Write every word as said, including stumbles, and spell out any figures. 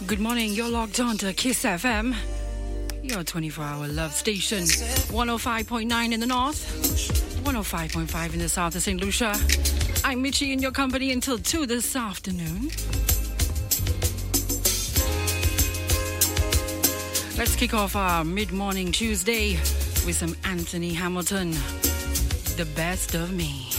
Good morning, you're logged on to Kiss F M, your twenty-four hour love station. one oh five point nine in the north, one oh five point five in the south of Saint Lucia. I'm Mitchie in your company until two this afternoon. Let's kick off our mid-morning Tuesday with some Anthony Hamilton, The Best of Me.